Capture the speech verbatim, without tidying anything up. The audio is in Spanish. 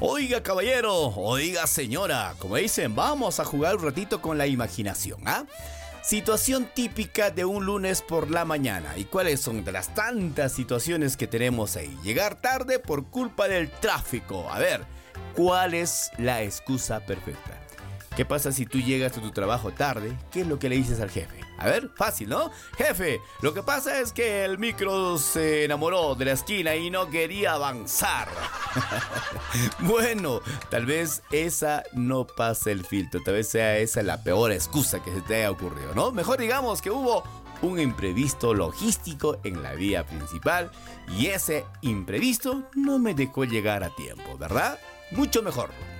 Oiga, caballero, oiga, señora, como dicen, vamos a jugar un ratito con la imaginación, ¿ah? Situación típica de un lunes por la mañana. ¿Y cuáles son de las tantas situaciones que tenemos ahí? Llegar tarde por culpa del tráfico. A ver, ¿cuál es la excusa perfecta? ¿Qué pasa si tú llegas a tu trabajo tarde? ¿Qué es lo que le dices al jefe? A ver, fácil, ¿no? Jefe, lo que pasa es que el micro se enamoró de la esquina y no quería avanzar. Bueno, tal vez esa no pase el filtro. Tal vez sea esa la peor excusa que se te haya ocurrido, ¿no? Mejor digamos que hubo un imprevisto logístico en la vía principal y ese imprevisto no me dejó llegar a tiempo, ¿verdad? Mucho mejor.